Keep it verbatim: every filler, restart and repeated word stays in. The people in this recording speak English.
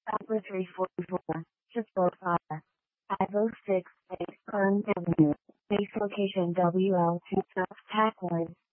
Upper three forty-four, Chisholm Fire. five oh six, eight Kearns Avenue. Base location W L two South Packwood.